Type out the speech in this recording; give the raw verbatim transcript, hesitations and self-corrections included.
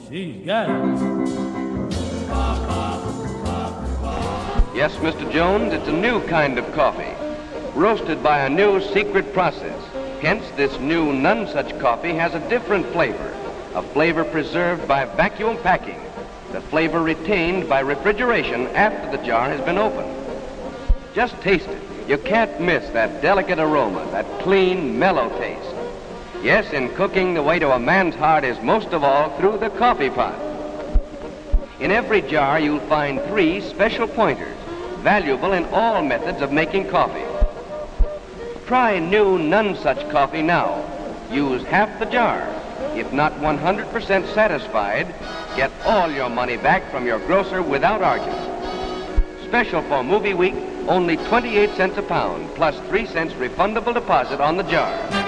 she's got it. Yes, Mister Jones, it's a new kind of coffee, roasted by a new secret process. Hence, this new none such coffee has a different flavor, a flavor preserved by vacuum packing, the flavor retained by refrigeration after the jar has been opened. Just taste it. You can't miss that delicate aroma, that clean, mellow taste. Yes, in cooking, the way to a man's heart is most of all through the coffee pot. In every jar, you'll find three special pointers, valuable in all methods of making coffee. Try new none such coffee now. Use half the jar. If not one hundred percent satisfied, get all your money back from your grocer without argument. Special for Movie Week, only twenty-eight cents a pound, plus three cents refundable deposit on the jar.